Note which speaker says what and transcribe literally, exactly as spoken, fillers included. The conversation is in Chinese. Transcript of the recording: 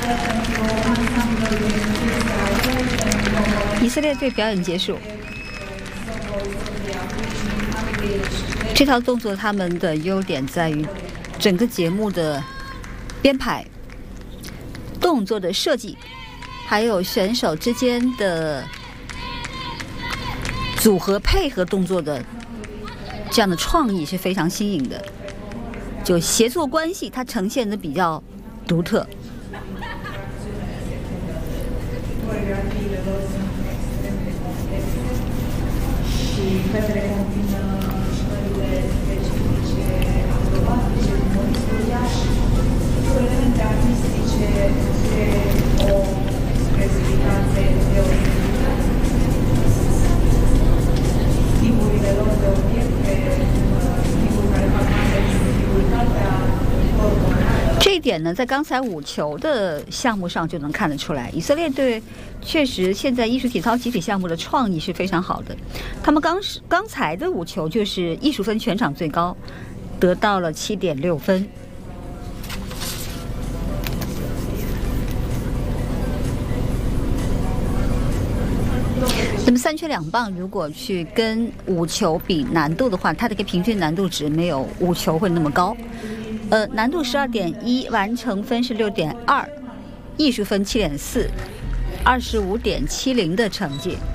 Speaker 1: 以色列队表演结束。这套动作他们的优点在于整个节目的编排、动作的设计，还有选手之间的组合配合动作的这样的创意是非常新颖的。就协作关系，它呈现的比较独特。这一点呢，在刚才五球的项目上就能看得出来，以色列队确实现在艺术体操集体项目的创意是非常好的。他们刚刚才的五球就是艺术分全场最高，得到了七点六分。那么三圈两棒如果去跟五球比难度的话，它的一个平均难度值没有五球会那么高。呃，难度十二点一，完成分是六点二，艺术分七点四，二十五点七零的成绩。